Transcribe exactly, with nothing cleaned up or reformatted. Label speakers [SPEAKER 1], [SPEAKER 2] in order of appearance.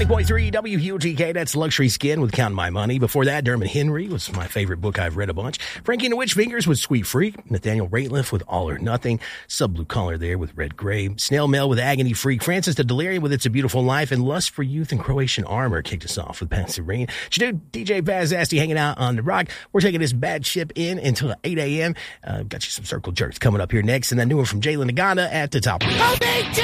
[SPEAKER 1] ninety point three W U G K, that's Luxury Skin with Count My Money. Before that, Dermot Henry was my favorite book. I've read a bunch. Frankie and the Witch Fingers with Sweet Freak. Nathaniel Rateliff with All or Nothing. Sub Blue Collar there with Red Grave. Snail Mail with Agony Freak. Francis the Delirium with It's a Beautiful Life. And Lust for Youth and Croatian Armor kicked us off with Patsy Serene. Dude, D J Baz Asti hanging out on the rock. We're taking this bad ship in until eight a.m. Uh, got you some circle jerks coming up here next. And that new one from Jalen Nagana at the top.